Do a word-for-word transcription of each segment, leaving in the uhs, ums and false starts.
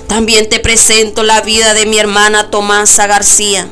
También te presento la vida de mi hermana Tomasa García.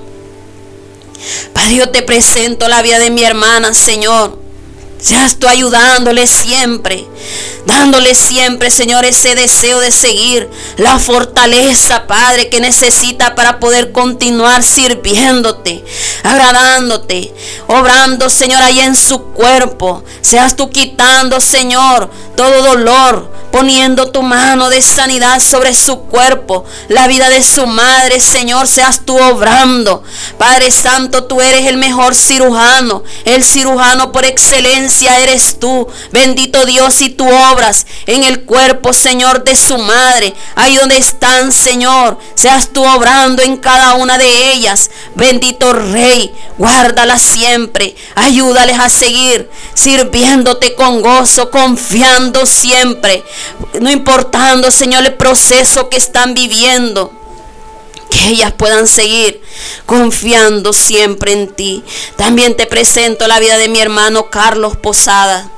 Padre, yo te presento la vida de mi hermana, Señor. Seas tú ayudándole siempre, dándole siempre, Señor, ese deseo de seguir, la fortaleza, Padre, que necesita para poder continuar sirviéndote, agradándote, obrando, Señor, ahí en su cuerpo. Seas tú quitando, Señor, todo dolor, poniendo tu mano de sanidad sobre su cuerpo, la vida de su madre, Señor, seas tú obrando. Padre Santo, tú eres el mejor cirujano, el cirujano por excelencia eres tú. Bendito Dios, y tú obras en el cuerpo, Señor, de su madre, ahí donde están, Señor, seas tú obrando en cada una de ellas. Bendito Rey, guárdalas siempre, ayúdales a seguir sirviéndote con gozo, confiando siempre, no importando, Señor, el proceso que están viviendo, que ellas puedan seguir confiando siempre en ti. También te presento la vida de mi hermano Carlos Posada.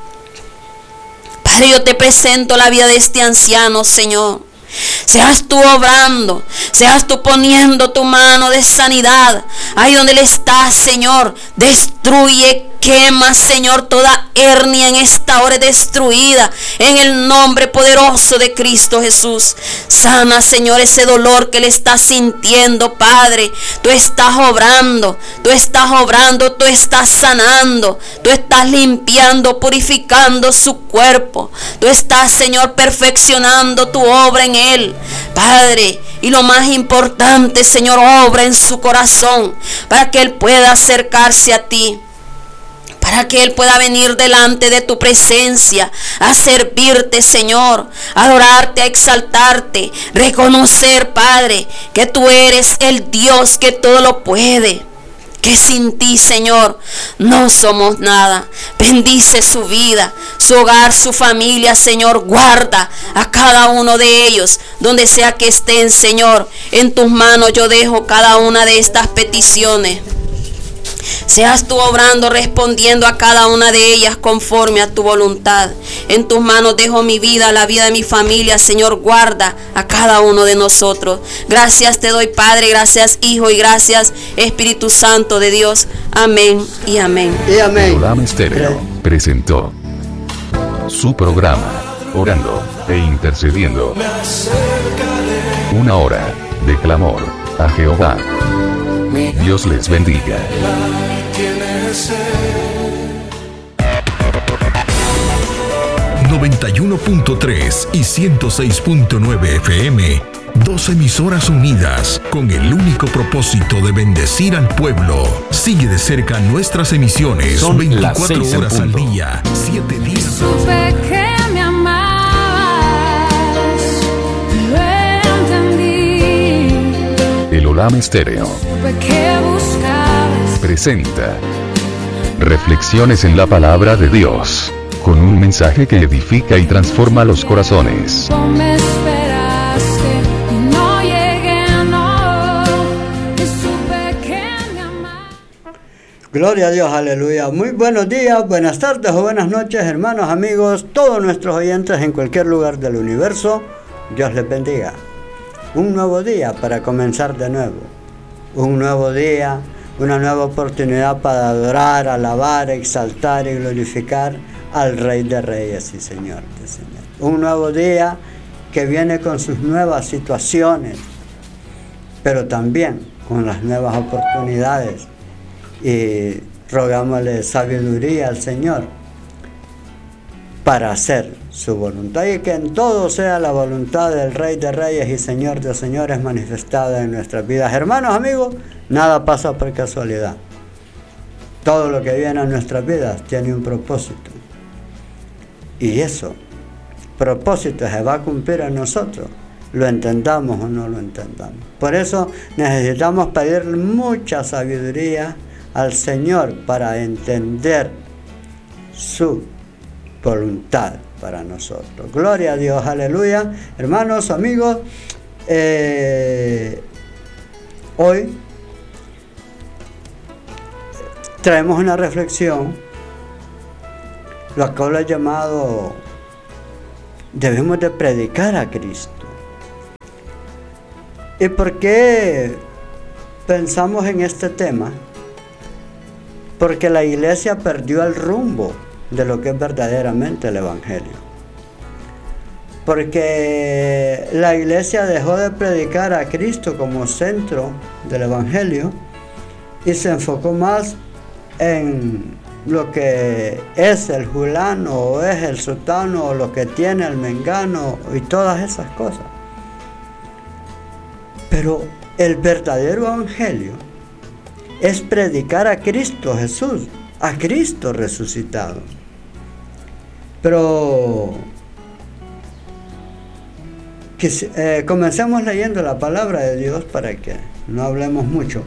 Padre, yo te presento la vida de este anciano, Señor. Seas tú obrando, seas tú poniendo tu mano de sanidad ahí donde él está, Señor. Destruye, quema, Señor, toda hernia en esta hora destruida en el nombre poderoso de Cristo Jesús. Sana, Señor, ese dolor que le está sintiendo, Padre. Tú estás obrando, tú estás obrando, tú estás sanando, tú estás limpiando, purificando su cuerpo. Tú estás, Señor, perfeccionando tu obra en él, Padre. Y lo más importante, Señor, obra en su corazón para que él pueda acercarse a ti, para que él pueda venir delante de tu presencia a servirte, Señor, a adorarte, a exaltarte, reconocer, Padre, que tú eres el Dios que todo lo puede, que sin ti, Señor, no somos nada. Bendice su vida, su hogar, su familia, Señor. Guarda a cada uno de ellos, donde sea que estén, Señor. En tus manos yo dejo cada una de estas peticiones. Seas tú obrando, respondiendo a cada una de ellas conforme a tu voluntad. En tus manos dejo mi vida, la vida de mi familia, Señor. Guarda a cada uno de nosotros. Gracias te doy, Padre, gracias, Hijo, y gracias, Espíritu Santo de Dios. Amén y amén. Y amén. Olame Estéreo presentó su programa Orando e Intercediendo. Una hora de clamor a Jehová. Dios les bendiga. noventa y uno punto tres y ciento seis punto nueve F M, dos emisoras unidas con el único propósito de bendecir al pueblo. Sigue de cerca nuestras emisiones. Son veinticuatro horas al día, siete días. Supe que me amabas, lo entendí. El Olame Estéreo Supe que buscabas. presenta Reflexiones en la Palabra de Dios, con un mensaje que edifica y transforma los corazones. No me esperaste y no llegué, no. Y supe que me amabas. Gloria a Dios, aleluya. Muy buenos días, buenas tardes o buenas noches, hermanos, amigos, todos nuestros oyentes en cualquier lugar del universo. Dios les bendiga. Un nuevo día para comenzar de nuevo. Un nuevo día, una nueva oportunidad para adorar, alabar, exaltar y glorificar al Rey de Reyes y Señor de Señores. Un nuevo día que viene con sus nuevas situaciones, pero también con las nuevas oportunidades. Y rogámosle sabiduría al Señor para hacer su voluntad, y que en todo sea la voluntad del Rey de Reyes y Señor de Señores manifestada en nuestras vidas. Hermanos, amigos, nada pasa por casualidad. Todo lo que viene a nuestras vidas tiene un propósito. Y eso, propósito, se va a cumplir en nosotros, lo entendamos o no lo entendamos. Por eso necesitamos pedir mucha sabiduría al Señor para entender su voluntad para nosotros. Gloria a Dios, aleluya. Hermanos, amigos, eh, hoy traemos una reflexión, lo que lo he llamado: debemos de predicar a Cristo. ¿Y por qué pensamos en este tema? Porque la iglesia perdió el rumbo de lo que es verdaderamente el Evangelio. Porque la iglesia dejó de predicar a Cristo como centro del Evangelio y se enfocó más en lo que es el fulano o es el sutano o lo que tiene el mengano y todas esas cosas. Pero el verdadero Evangelio es predicar a Cristo Jesús, a Cristo resucitado. Pero que, eh, comencemos leyendo la palabra de Dios para que no hablemos mucho.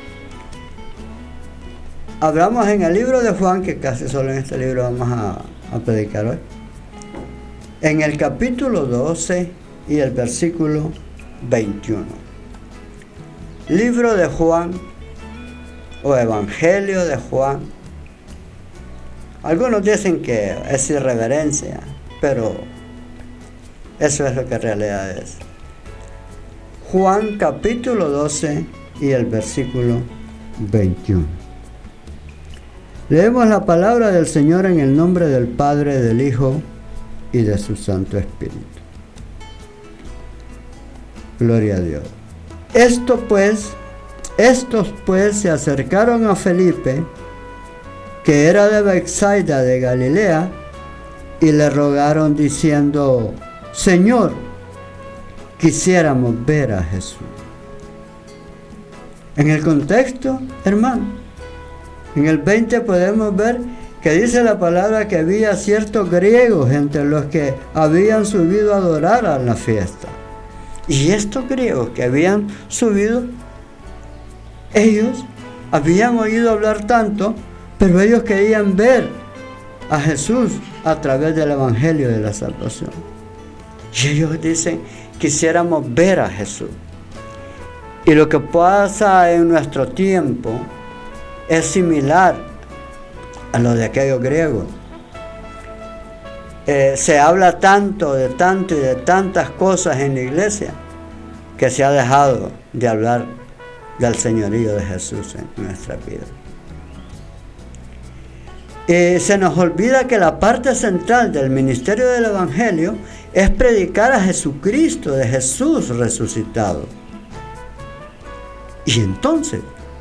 Hablamos en el libro de Juan, que casi solo en este libro vamos a, a predicar hoy. En el capítulo doce y el versículo veintiuno. Libro de Juan o Evangelio de Juan. Algunos dicen que es irreverencia, pero eso es lo que en realidad es. Juan capítulo doce y el versículo veintiuno. Leemos la palabra del Señor en el nombre del Padre, del Hijo y de su Santo Espíritu. Gloria a Dios. Esto pues, estos pues se acercaron a Felipe, que era de Betsaida de Galilea, y le rogaron diciendo: Señor, quisiéramos ver a Jesús. En el contexto, hermano, en el veinte podemos ver que dice la palabra que había ciertos griegos entre los que habían subido a adorar a la fiesta. Y estos griegos que habían subido, ellos habían oído hablar tanto, pero ellos querían ver a Jesús a través del Evangelio de la salvación. Y ellos dicen: quisiéramos ver a Jesús. Y lo que pasa en nuestro tiempo es similar a lo de aquellos griegos. Eh, se habla tanto, de tanto y de tantas cosas en la iglesia que se ha dejado de hablar del señorío de Jesús en nuestra vida. Eh, se nos olvida que la parte central del ministerio del Evangelio es predicar a Jesucristo, de Jesús resucitado. Y entonces,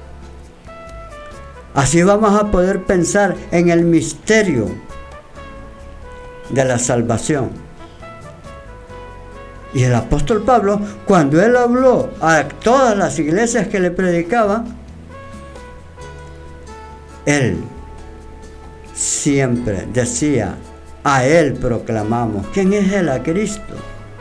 así vamos a poder pensar en el misterio de la salvación. Y el apóstol Pablo, cuando él habló a todas las iglesias que le predicaban, él siempre decía: a él proclamamos. ¿Quién es él? A Cristo.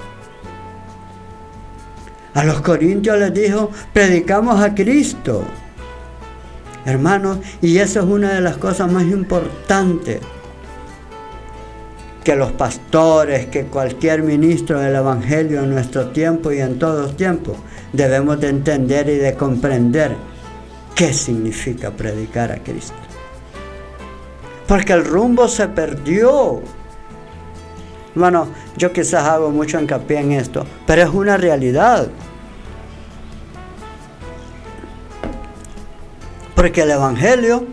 A los corintios les dijo: predicamos a Cristo. Hermanos, y eso es una de las cosas más importantes que los pastores, que cualquier ministro del Evangelio en nuestro tiempo y en todos tiempos debemos de entender y de comprender qué significa predicar a Cristo. Porque el rumbo se perdió. Bueno, yo quizás hago mucho hincapié en esto, pero es una realidad. Porque el Evangelio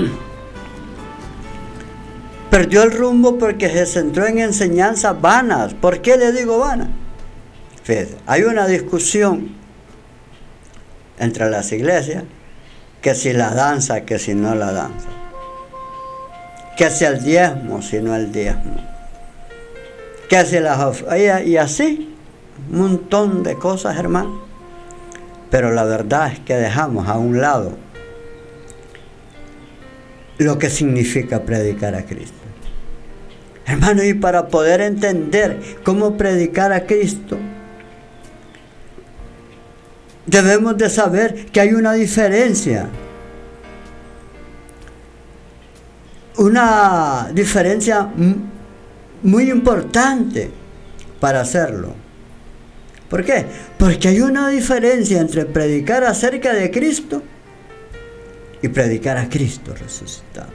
perdió el rumbo porque se centró en enseñanzas vanas. ¿Por qué le digo vanas? Fíjate, hay una discusión entre las iglesias, que si la danza, que si no la danza, que si el diezmo, si no el diezmo, que si las ofrendas, y así, un montón de cosas, hermano. Pero la verdad es que dejamos a un lado lo que significa predicar a Cristo. Hermano, y para poder entender cómo predicar a Cristo, debemos de saber que hay una diferencia. Una diferencia muy importante para hacerlo. ¿Por qué? Porque hay una diferencia entre predicar acerca de Cristo y predicar a Cristo resucitado.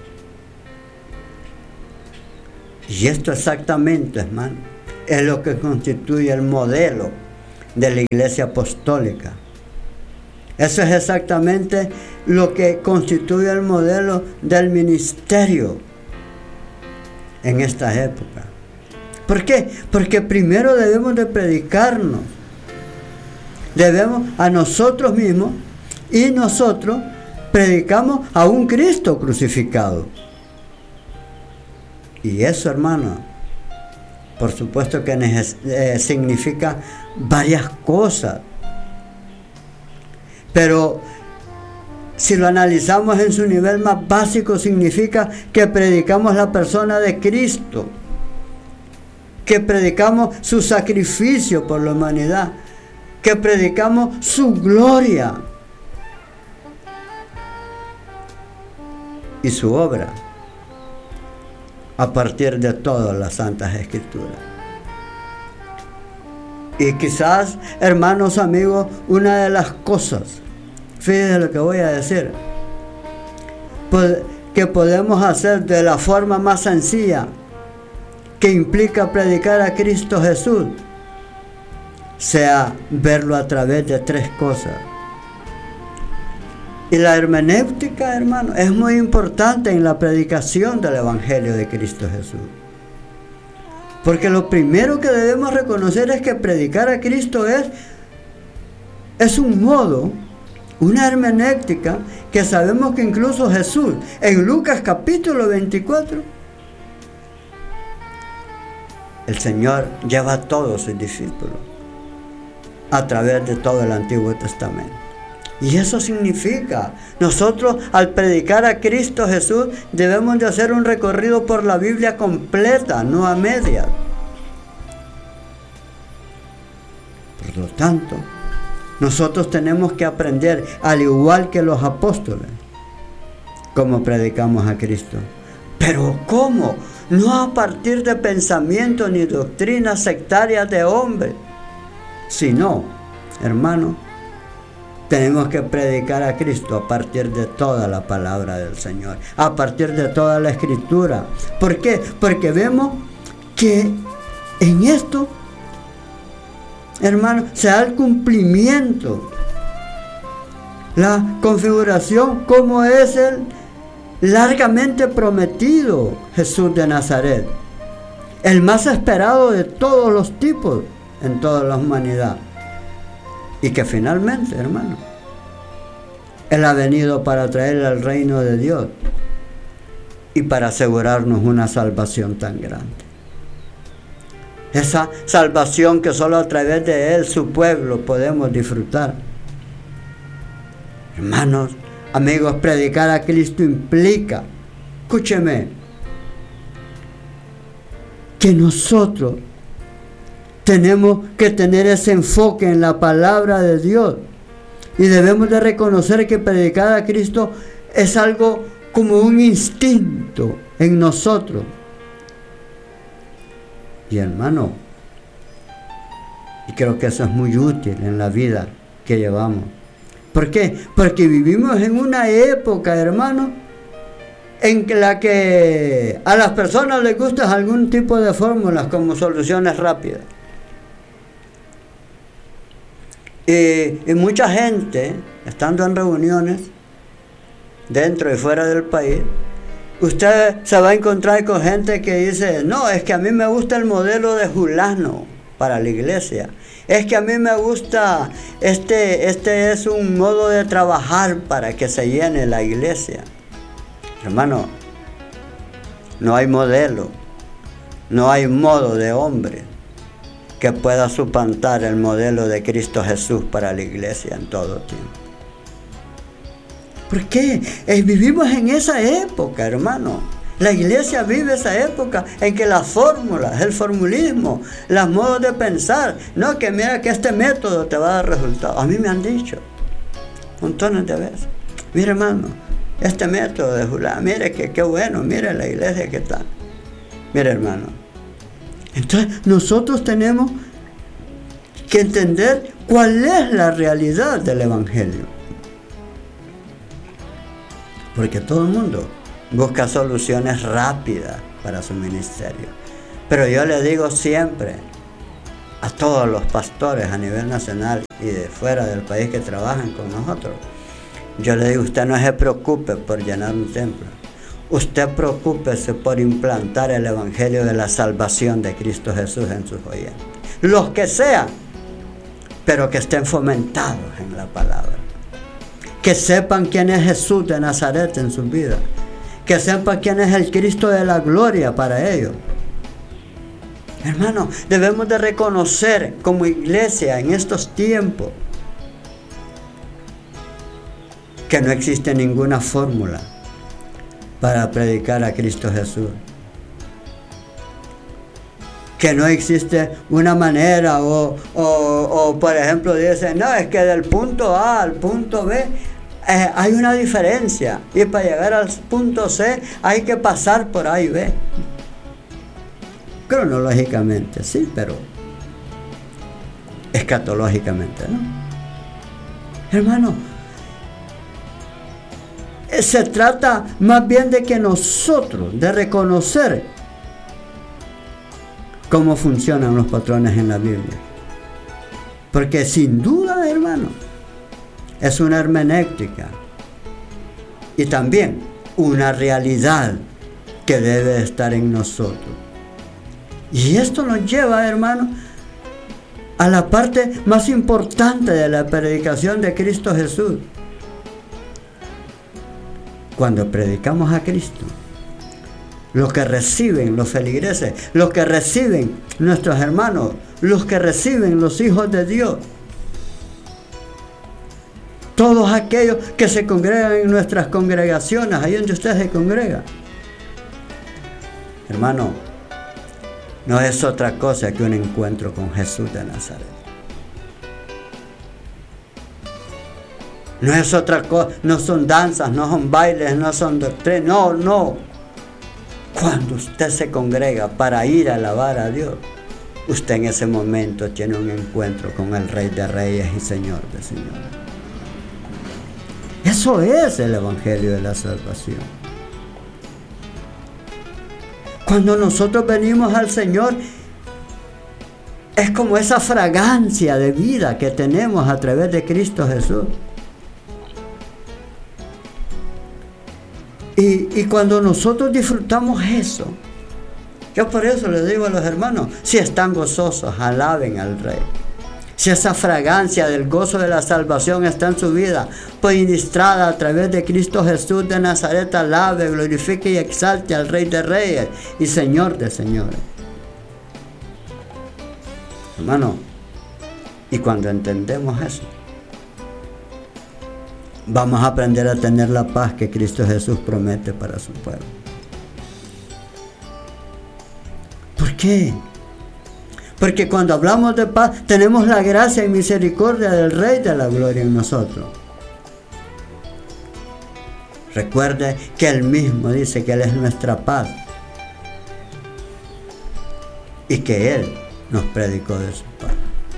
Y esto exactamente, hermano, es lo que constituye el modelo de la iglesia apostólica. Eso es exactamente lo que constituye el modelo del ministerio en esta época. ¿Por qué? Porque primero debemos de predicarnos. Debemos a nosotros mismos, y nosotros predicamos a un Cristo crucificado. Y eso, hermano, por supuesto que eh, significa varias cosas. Pero si lo analizamos en su nivel más básico, significa que predicamos la persona de Cristo, que predicamos su sacrificio por la humanidad, que predicamos su gloria y su obra a partir de todas las santas escrituras. Y quizás, hermanos, amigos, una de las cosas, fíjense lo que voy a decir, que podemos hacer de la forma más sencilla, que implica predicar a Cristo Jesús, sea verlo a través de tres cosas. Y la hermenéutica, hermano, es muy importante en la predicación del Evangelio de Cristo Jesús. Porque lo primero que debemos reconocer es que predicar a Cristo es, es un modo, una hermenéutica que sabemos que incluso Jesús, en Lucas capítulo veinticuatro, el Señor lleva a todos sus discípulos a través de todo el Antiguo Testamento. Y eso significa, nosotros al predicar a Cristo Jesús debemos de hacer un recorrido por la Biblia completa, no a medias. Por lo tanto, nosotros tenemos que aprender, al igual que los apóstoles, cómo predicamos a Cristo. Pero ¿cómo? No a partir de pensamientos ni doctrinas sectarias de hombres, sino, hermano, tenemos que predicar a Cristo a partir de toda la palabra del Señor, a partir de toda la Escritura. ¿Por qué? Porque vemos que en esto, hermano, se da el cumplimiento, la configuración como es el largamente prometido Jesús de Nazaret, el más esperado de todos los tipos en toda la humanidad. Y que finalmente, hermano, Él ha venido para traer el reino de Dios y para asegurarnos una salvación tan grande. Esa salvación que solo a través de Él, su pueblo, podemos disfrutar. Hermanos, amigos, predicar a Cristo implica, escúcheme, que nosotros tenemos que tener ese enfoque en la palabra de Dios y debemos de reconocer que predicar a Cristo es algo como un instinto en nosotros. Y hermano, y creo que eso es muy útil en la vida que llevamos. ¿Por qué? Porque vivimos en una época, hermano, en la que a las personas les gustan algún tipo de fórmulas como soluciones rápidas. Y, y mucha gente, estando en reuniones, dentro y fuera del país, usted se va a encontrar con gente que dice, no, es que a mí me gusta el modelo de Julano para la iglesia. Es que a mí me gusta, este, este es un modo de trabajar para que se llene la iglesia. Hermano, no hay modelo, no hay modo de hombre que pueda suplantar el modelo de Cristo Jesús para la iglesia en todo tiempo. ¿Por qué? Eh, vivimos en esa época, hermano. La iglesia vive esa época en que las fórmulas, el formulismo, los modos de pensar, no, que mira que este método te va a dar resultados. A mí me han dicho montones de veces, mire hermano, este método de Julán, mire que qué bueno, mire la iglesia que está. Mire hermano, entonces nosotros tenemos que entender cuál es la realidad del Evangelio. Porque todo el mundo busca soluciones rápidas para su ministerio. Pero yo le digo siempre, a todos los pastores a nivel nacional y de fuera del país que trabajan con nosotros. Yo le digo, usted no se preocupe por llenar un templo. Usted preocúpese por implantar el evangelio de la salvación de Cristo Jesús en sus oyentes. Los que sean, pero que estén fomentados en la palabra. Que sepan quién es Jesús de Nazaret en sus vidas. Que sepan quién es el Cristo de la gloria para ellos. Hermano, debemos de reconocer como iglesia en estos tiempos que no existe ninguna fórmula para predicar a Cristo Jesús. Que no existe una manera o, o, o por ejemplo dicen, no, es que del punto A al punto B eh, hay una diferencia y para llegar al punto C hay que pasar por A y B. Cronológicamente, sí, pero escatológicamente, ¿no? Hermano, se trata más bien de que nosotros, de reconocer cómo funcionan los patrones en la Biblia. Porque sin duda, hermano, es una hermenéutica y también una realidad que debe estar en nosotros. Y esto nos lleva, hermano, a la parte más importante de la predicación de Cristo Jesús. Cuando predicamos a Cristo, los que reciben los feligreses, los que reciben nuestros hermanos, los que reciben los hijos de Dios, todos aquellos que se congregan en nuestras congregaciones, ahí donde usted se congrega, hermano, no es otra cosa que un encuentro con Jesús de Nazaret. No es otra cosa, no son danzas, no son bailes, no son doctrinas, no, no. Cuando usted se congrega para ir a alabar a Dios, usted en ese momento tiene un encuentro con el Rey de Reyes y Señor de Señores. Eso es el Evangelio de la salvación. Cuando nosotros venimos al Señor, es como esa fragancia de vida que tenemos a través de Cristo Jesús. Y, y cuando nosotros disfrutamos eso, yo por eso les digo a los hermanos, si están gozosos, alaben al Rey. Si esa fragancia del gozo de la salvación está en su vida, pues ministrada a través de Cristo Jesús de Nazaret, alabe, glorifique y exalte al Rey de Reyes y Señor de Señores. Hermano, y cuando entendemos eso, vamos a aprender a tener la paz que Cristo Jesús promete para su pueblo. ¿Por qué? Porque cuando hablamos de paz, tenemos la gracia y misericordia del Rey de la gloria en nosotros. Recuerde que Él mismo dice que Él es nuestra paz y que Él nos predicó de su paz.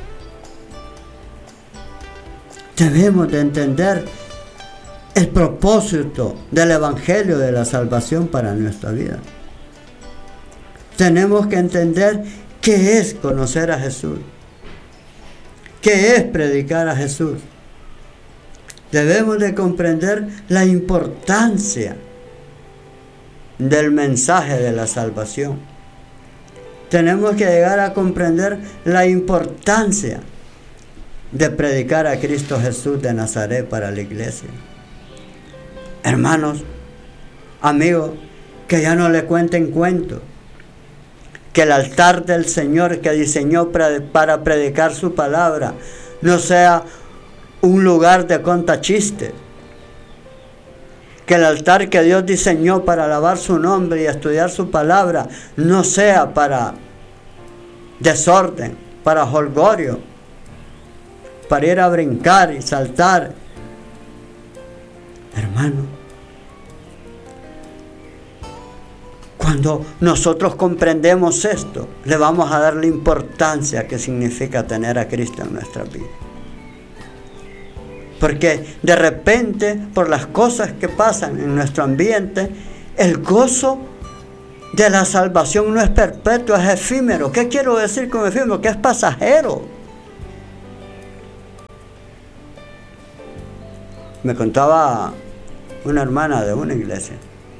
Debemos de entender el propósito del Evangelio de la salvación para nuestra vida. Tenemos que entender qué es conocer a Jesús, qué es predicar a Jesús. Debemos de comprender la importancia del mensaje de la salvación. Tenemos que llegar a comprender la importancia de predicar a Cristo Jesús de Nazaret para la iglesia. Hermanos, amigos, que ya no le cuenten cuentos. Que el altar del Señor que diseñó para predicar su palabra no sea un lugar de contachistes. Que el altar que Dios diseñó para alabar su nombre y estudiar su palabra no sea para desorden, para jolgorio, para ir a brincar y saltar. Hermano, cuando nosotros comprendemos esto, le vamos a dar la importancia que significa tener a Cristo en nuestra vida. Porque de repente, por las cosas que pasan en nuestro ambiente, el gozo de la salvación no es perpetuo, es efímero. ¿Qué quiero decir con efímero? Que es pasajero. Me contaba una hermana de una iglesia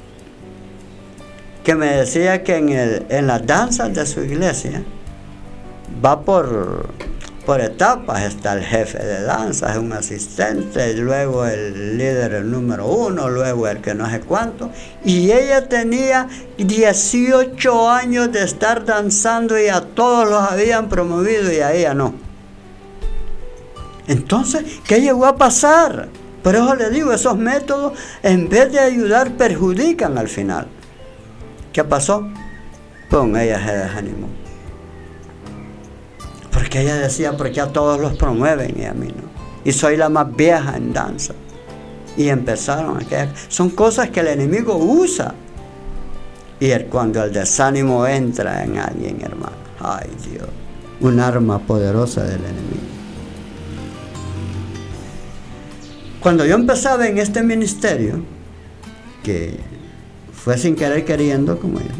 que me decía que en, el, en las danzas de su iglesia va por, por etapas. Está el jefe de danzas, un asistente, luego el líder, el número uno, luego el que no sé cuánto. Y ella tenía dieciocho años de estar danzando y a todos los habían promovido y a ella no. Entonces, ¿qué llegó a pasar? Por eso le digo, esos métodos en vez de ayudar perjudican al final. ¿Qué pasó? Pum, ella se desanimó. Porque ella decía, porque a todos los promueven y a mí no. Y soy la más vieja en danza. Y empezaron a quedar. Son cosas que el enemigo usa. Y el, cuando el desánimo entra en alguien, hermano, ay Dios, un arma poderosa del enemigo. Cuando yo empezaba en este ministerio, que fue sin querer queriendo, como yo,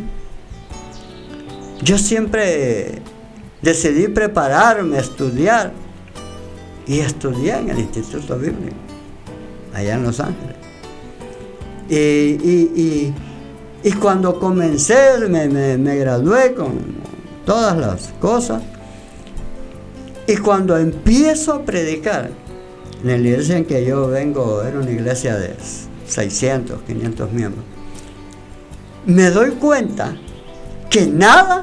yo siempre decidí prepararme, estudiar, y estudié en el Instituto Bíblico, allá en Los Ángeles. Y, y, y, y cuando comencé, me, me, me gradué con todas las cosas, y cuando empiezo a predicar, en la iglesia en que yo vengo, era una iglesia de seiscientos, quinientos miembros, me doy cuenta que nada,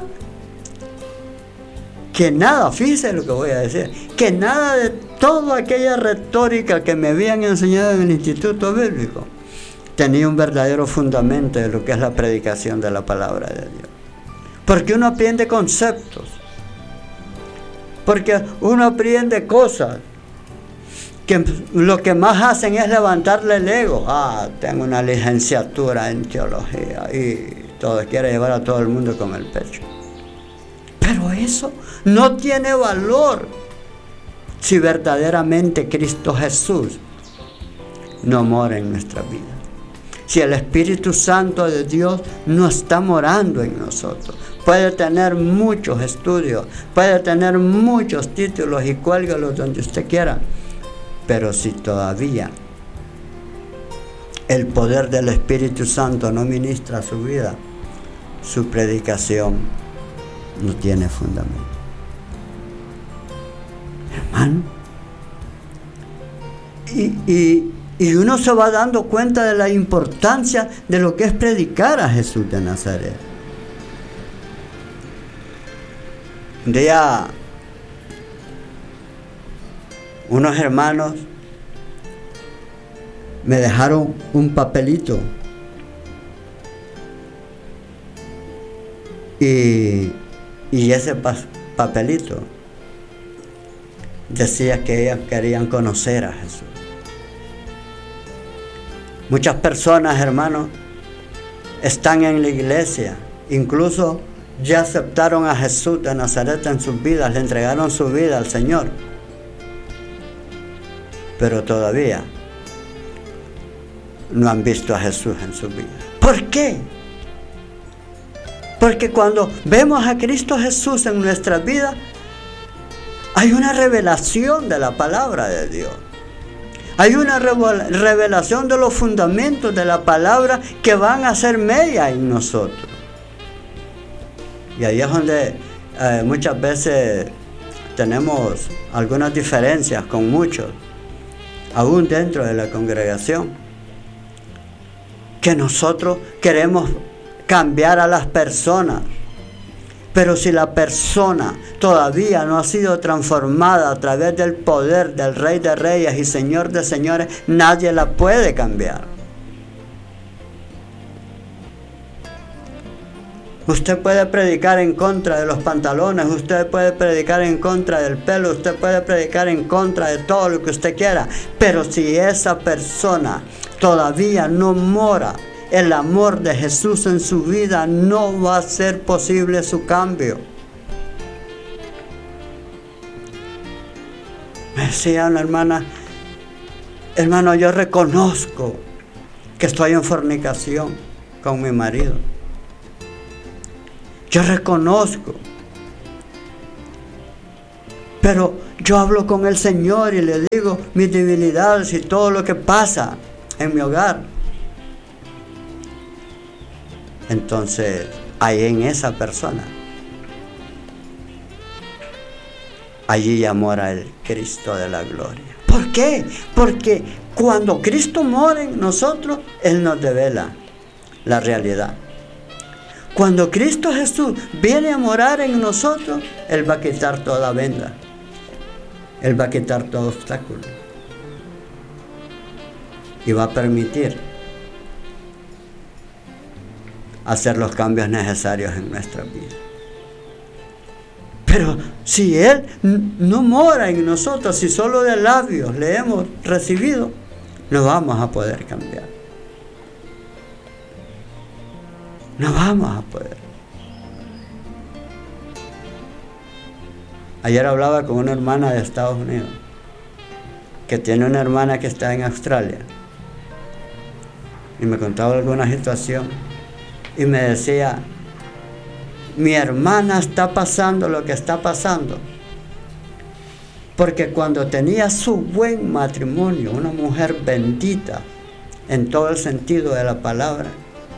que nada, fíjese lo que voy a decir, que nada de toda aquella retórica que me habían enseñado en el Instituto Bíblico tenía un verdadero fundamento de lo que es la predicación de la palabra de Dios. Porque uno aprende conceptos, porque uno aprende cosas que lo que más hacen es levantarle el ego. Ah, tengo una licenciatura en teología y todo, quiere llevar a todo el mundo con el pecho. Pero eso no tiene valor si verdaderamente Cristo Jesús no mora en nuestra vida. Si el Espíritu Santo de Dios no está morando en nosotros. Puede tener muchos estudios, puede tener muchos títulos y cuélgalos donde usted quiera. Pero si todavía el poder del Espíritu Santo no ministra su vida, su predicación no tiene fundamento. Hermano, y, y, y uno se va dando cuenta de la importancia de lo que es predicar a Jesús de Nazaret. Un día, unos hermanos me dejaron un papelito y, y ese pa papelito decía que ellos querían conocer a Jesús. Muchas personas, hermanos, están en la iglesia, incluso ya aceptaron a Jesús de Nazaret en sus vidas, le entregaron su vida al Señor. Pero todavía no han visto a Jesús en su vida. ¿Por qué? Porque cuando vemos a Cristo Jesús en nuestra vida, hay una revelación de la palabra de Dios. Hay una revelación de los fundamentos de la palabra que van a ser media en nosotros. Y ahí es donde eh, muchas veces tenemos algunas diferencias con muchos, aún dentro de la congregación, que nosotros queremos cambiar a las personas, pero si la persona todavía no ha sido transformada a través del poder del Rey de Reyes y Señor de Señores, nadie la puede cambiar. Usted puede predicar en contra de los pantalones, usted puede predicar en contra del pelo, usted puede predicar en contra de todo lo que usted quiera. Pero si esa persona todavía no mora el amor de Jesús en su vida, no va a ser posible su cambio. Me decía una hermana, hermano, yo reconozco que estoy en fornicación con mi marido. Yo reconozco. Pero yo hablo con el Señor y le digo mis debilidades y todo lo que pasa en mi hogar. Entonces, ahí en esa persona, allí ya mora el Cristo de la gloria. ¿Por qué? Porque cuando Cristo mora en nosotros, Él nos devela la realidad. Cuando Cristo Jesús viene a morar en nosotros, Él va a quitar toda venda. Él va a quitar todo obstáculo. Y va a permitir hacer los cambios necesarios en nuestra vida. Pero si Él no mora en nosotros, si solo de labios le hemos recibido, no vamos a poder cambiar. No vamos a poder. Ayer hablaba con una hermana de Estados Unidos, que tiene una hermana que está en Australia, y me contaba alguna situación, y me decía, mi hermana está pasando lo que está pasando, porque cuando tenía su buen matrimonio, una mujer bendita, en todo el sentido de la palabra,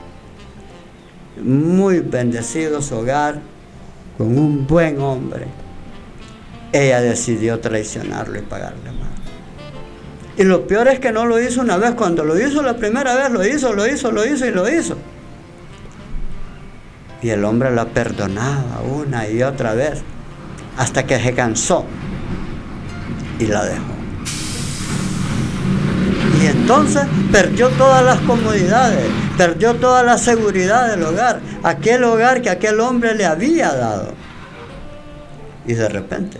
muy bendecido su hogar, con un buen hombre, ella decidió traicionarlo y pagarle mal. Y lo peor es que no lo hizo una vez. Cuando lo hizo la primera vez, lo hizo, lo hizo, lo hizo y lo hizo. Y el hombre la perdonaba una y otra vez, hasta que se cansó y la dejó. Y entonces perdió todas las comodidades, perdió toda la seguridad del hogar, aquel hogar que aquel hombre le había dado. Y de repente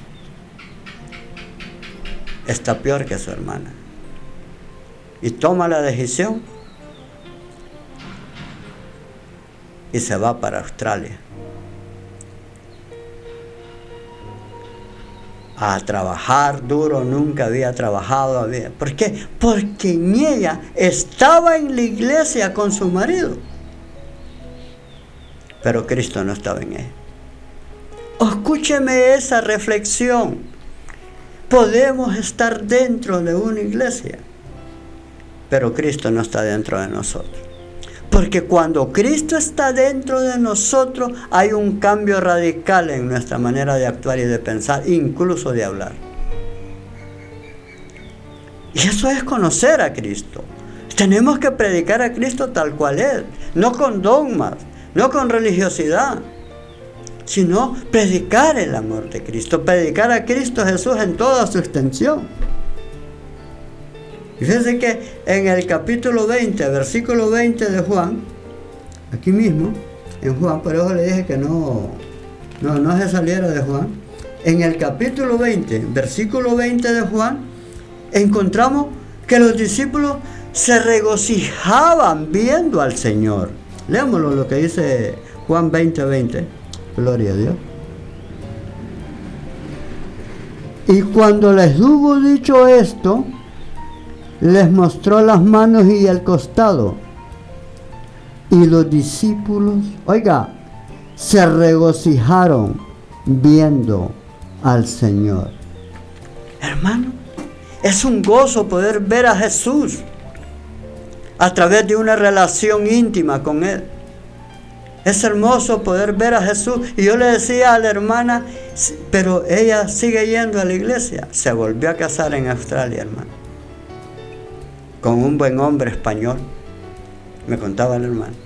está peor que su hermana. Y toma la decisión y se va para Australia a trabajar duro. Nunca había trabajado. Había. ¿Por qué? Porque en ella estaba en la iglesia con su marido, pero Cristo no estaba en ella. Escúcheme esa reflexión. Podemos estar dentro de una iglesia, pero Cristo no está dentro de nosotros. Porque cuando Cristo está dentro de nosotros, hay un cambio radical en nuestra manera de actuar y de pensar, incluso de hablar. Y eso es conocer a Cristo. Tenemos que predicar a Cristo tal cual es, no con dogmas, no con religiosidad, sino predicar el amor de Cristo, predicar a Cristo Jesús en toda su extensión. Y fíjense que en el capítulo veinte, versículo veinte de Juan, aquí mismo, en Juan, por eso le dije que no, no, no se saliera de Juan. En el capítulo veinte, versículo veinte de Juan, encontramos que los discípulos se regocijaban viendo al Señor. Leámoslo lo que dice Juan veinte, veinte. Gloria a Dios. Y cuando les hubo dicho esto, les mostró las manos y el costado. Y los discípulos, oiga, se regocijaron viendo al Señor. Hermano, es un gozo poder ver a Jesús a través de una relación íntima con Él. Es hermoso poder ver a Jesús. Y yo le decía a la hermana, pero ella sigue yendo a la iglesia. Se volvió a casar en Australia, hermano, con un buen hombre español, me contaba la hermana.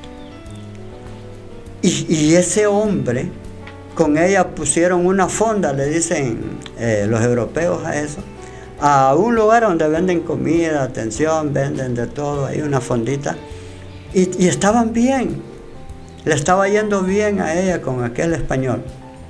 Y, y ese hombre, con ella pusieron una fonda, le dicen eh, los europeos a eso, a un lugar donde venden comida, atención, venden de todo, hay una fondita. Y, y estaban bien. Le estaba yendo bien a ella con aquel español.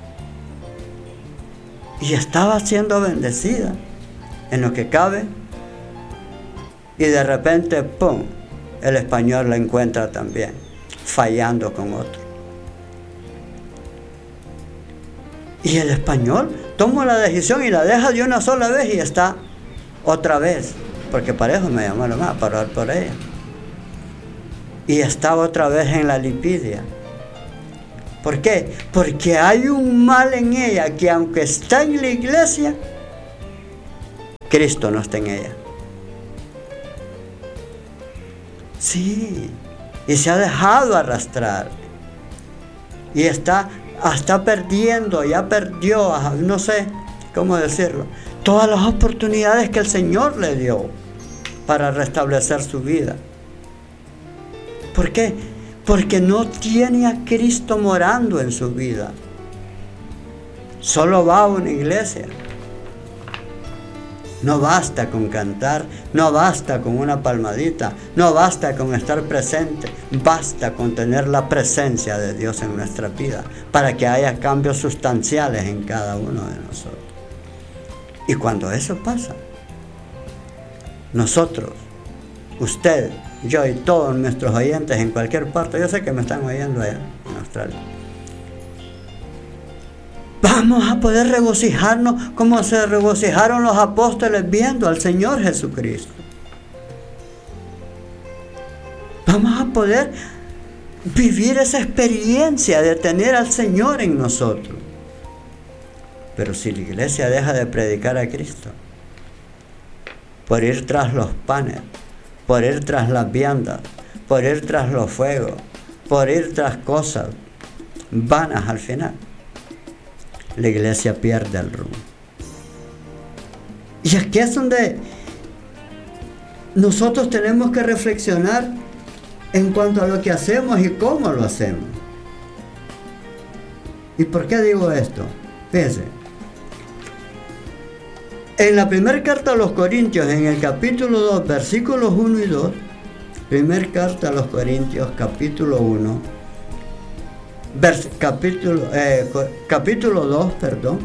Y estaba siendo bendecida en lo que cabe. Y de repente, ¡pum!, el español la encuentra también fallando con otro. Y el español toma la decisión y la deja de una sola vez y está otra vez. Porque para eso me llamó la mamá, para orar por ella. Y estaba otra vez en la lipidia. ¿Por qué? Porque hay un mal en ella que aunque está en la iglesia, Cristo no está en ella. Sí, y se ha dejado arrastrar. Y está, está perdiendo, ya perdió, no sé cómo decirlo, todas las oportunidades que el Señor le dio para restablecer su vida. ¿Por qué? Porque no tiene a Cristo morando en su vida. Solo va a una iglesia. No basta con cantar, no basta con una palmadita, no basta con estar presente, basta con tener la presencia de Dios en nuestra vida para que haya cambios sustanciales en cada uno de nosotros. Y cuando eso pasa, nosotros, usted, yo y todos nuestros oyentes en cualquier parte, yo sé que me están oyendo allá en Australia, vamos a poder regocijarnos como se regocijaron los apóstoles viendo al Señor Jesucristo. Vamos a poder vivir esa experiencia de tener al Señor en nosotros. Pero si la iglesia deja de predicar a Cristo, por ir tras los panes, por ir tras las viandas, por ir tras los fuegos, por ir tras cosas vanas al final, la iglesia pierde el rumbo. Y aquí es donde nosotros tenemos que reflexionar en cuanto a lo que hacemos y cómo lo hacemos. ¿Y por qué digo esto? Fíjense, en la primera carta a los Corintios, en el capítulo dos, versículos uno y dos, primera carta a los Corintios, capítulo uno, vers, capítulo, eh, capítulo dos, perdón,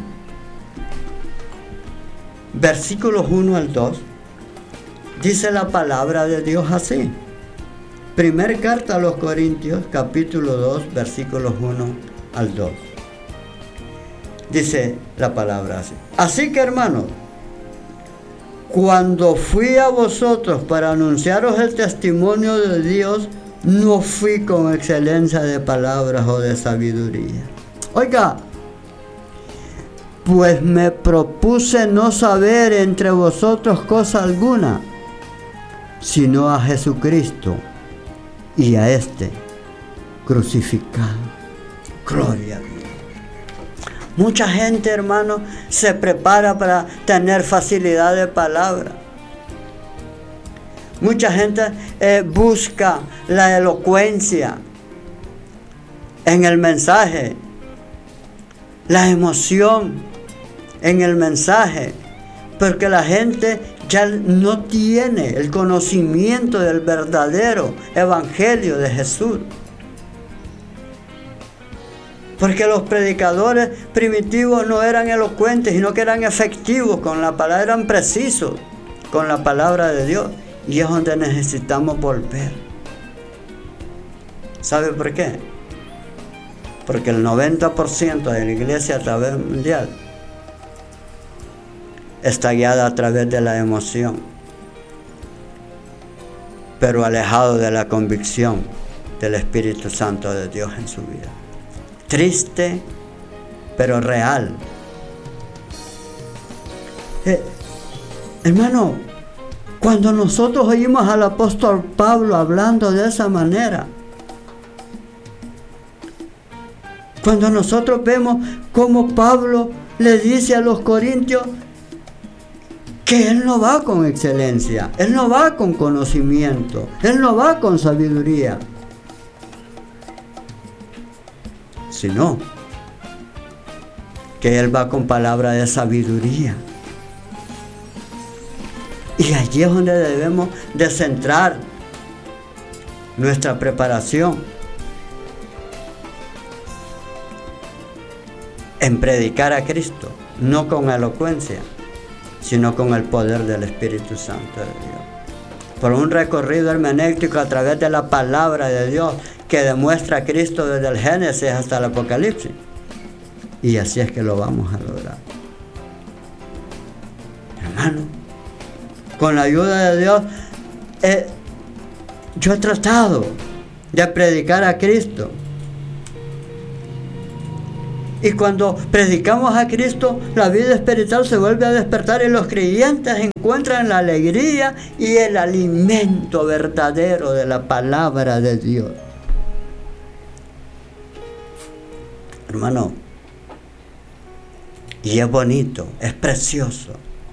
versículos uno al dos, dice la palabra de Dios así. Primera carta a los Corintios, capítulo dos, versículos uno al dos. Dice la palabra así. Así que, hermanos, cuando fui a vosotros para anunciaros el testimonio de Dios, no fui con excelencia de palabras o de sabiduría. Oiga, pues me propuse no saber entre vosotros cosa alguna, sino a Jesucristo y a este crucificado. Gloria a Dios. Mucha gente, hermano, se prepara para tener facilidad de palabra. Mucha gente eh, busca la elocuencia en el mensaje, la emoción en el mensaje, porque la gente ya no tiene el conocimiento del verdadero evangelio de Jesús. Porque los predicadores primitivos no eran elocuentes, sino que eran efectivos con la palabra, eran precisos con la palabra de Dios. Y es donde necesitamos volver. ¿Sabe por qué? Porque el noventa por ciento de la iglesia a través mundial está guiada a través de la emoción, pero alejado de la convicción del Espíritu Santo de Dios en su vida. Triste, pero real. Eh, hermano, cuando nosotros oímos al apóstol Pablo hablando de esa manera, cuando nosotros vemos cómo Pablo le dice a los corintios que él no va con excelencia, él no va con conocimiento, él no va con sabiduría, sino que él va con palabra de sabiduría. Y allí es donde debemos de centrar nuestra preparación en predicar a Cristo, no con elocuencia, sino con el poder del Espíritu Santo de Dios. Por un recorrido hermenéutico a través de la palabra de Dios que demuestra a Cristo desde el Génesis hasta el Apocalipsis. Y así es que lo vamos a lograr. Hermano, con la ayuda de Dios, eh, yo he tratado de predicar a Cristo Y cuando predicamos a Cristo, la vida espiritual se vuelve a despertar y los creyentes encuentran la alegría y el alimento verdadero de la palabra de Dios. Hermano, y es bonito, es precioso,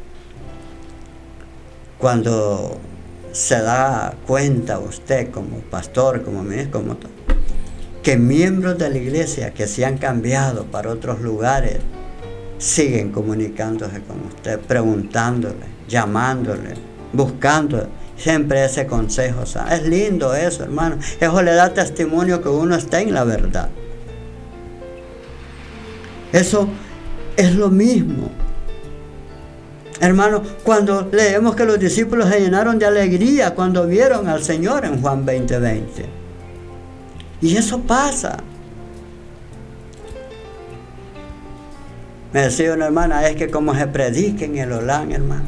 cuando se da cuenta usted como pastor, como ministro, como todo, que miembros de la iglesia que se han cambiado para otros lugares siguen comunicándose con usted, preguntándole, llamándole, buscando siempre ese consejo. Es lindo eso, hermano. Eso le da testimonio que uno está en la verdad. Eso es lo mismo. Hermano, cuando leemos que los discípulos se llenaron de alegría cuando vieron al Señor en Juan veinte veinte. Y eso pasa. Me decía una hermana, es que como se predica en el Holán, hermano,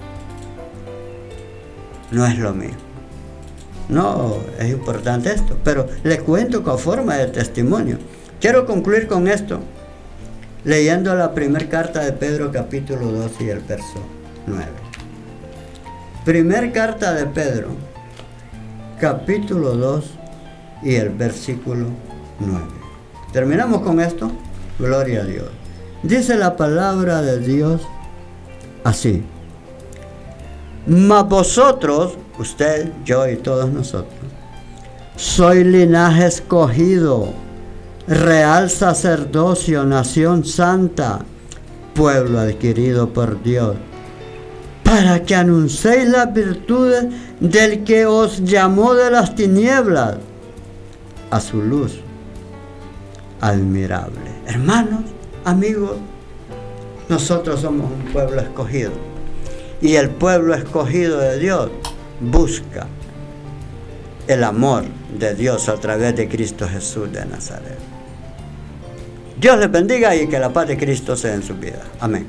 no es lo mismo. No, es importante esto, pero les cuento con forma de testimonio. Quiero concluir con esto, leyendo la primera carta de Pedro, capítulo dos y el verso nueve. Primer carta de Pedro, capítulo dos y el versículo nueve. Terminamos con esto. Gloria a Dios. Dice la palabra de Dios así: mas vosotros, usted, yo y todos nosotros, sois linaje escogido, real sacerdocio, nación santa, pueblo adquirido por Dios, para que anunciéis las virtudes del que os llamó de las tinieblas a su luz admirable. Hermanos, amigos, nosotros somos un pueblo escogido, y el pueblo escogido de Dios busca el amor de Dios a través de Cristo Jesús de Nazaret. Dios les bendiga y que la paz de Cristo sea en su vida. Amén.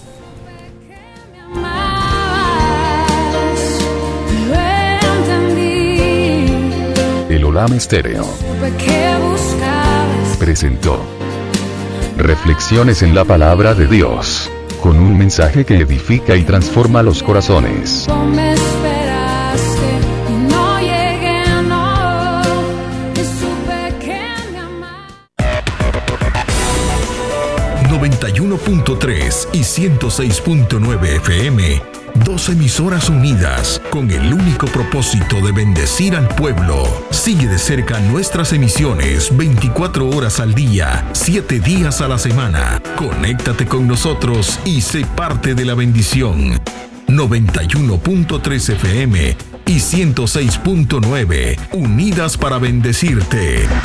El Olam Estéreo presentó Reflexiones en la Palabra de Dios, con un mensaje que edifica y transforma los corazones. Me esperaste y no llegué, no, y supe que me amabas. noventa y uno punto tres y ciento seis punto nueve F M, dos emisoras unidas con el único propósito de bendecir al pueblo. Sigue de cerca nuestras emisiones veinticuatro horas al día, siete días a la semana. Conéctate con nosotros y sé parte de la bendición. noventa y uno punto tres F M y ciento seis punto nueve, unidas para bendecirte.